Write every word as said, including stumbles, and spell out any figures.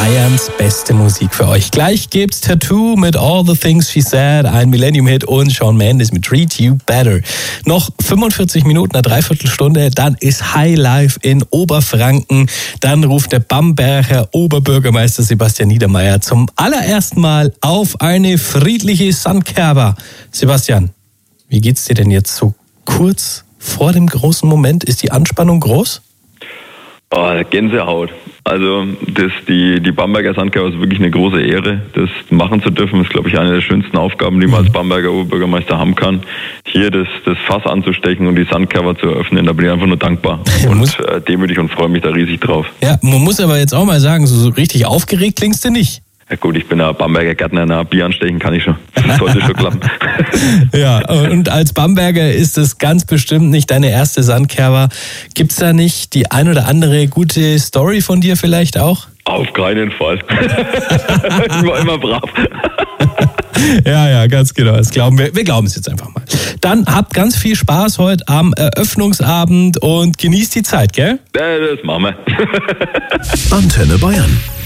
Bayerns beste Musik für euch. Gleich gibt's Tattoo mit All the Things She Said, ein Millennium-Hit und Shawn Mendes mit Treat You Better. Noch fünfundvierzig Minuten, eine Dreiviertelstunde, dann ist Highlife in Oberfranken. Dann ruft der Bamberger Oberbürgermeister Sebastian Niedermeyer zum allerersten Mal auf eine friedliche Sandkerber. Sebastian, wie geht's dir denn jetzt so kurz vor dem großen Moment? Ist die Anspannung groß? Oh, Gänsehaut. Also das, die, die Bamberger Sandkerber ist wirklich eine große Ehre, das machen zu dürfen. Das ist, glaube ich, eine der schönsten Aufgaben, die man als Bamberger Oberbürgermeister haben kann. Hier das, das Fass anzustechen und die Sandkerber zu eröffnen, da bin ich einfach nur dankbar und äh, demütig und freue mich da riesig drauf. Ja, man muss aber jetzt auch mal sagen, so, so richtig aufgeregt klingst du nicht. Ja gut, ich bin ein Bamberger Gärtner, ein Bier anstechen kann ich schon. Das sollte schon klappen. Ja, und als Bamberger ist es ganz bestimmt nicht deine erste Sandkerber. Gibt's da nicht die ein oder andere gute Story von dir vielleicht auch? Auf keinen Fall. Ich war immer brav. Ja, ja, ganz genau. Das glauben wir. Wir glauben es jetzt einfach mal. Dann habt ganz viel Spaß heute am Eröffnungsabend und genießt die Zeit, gell? Ja, das machen wir. Antenne Bayern.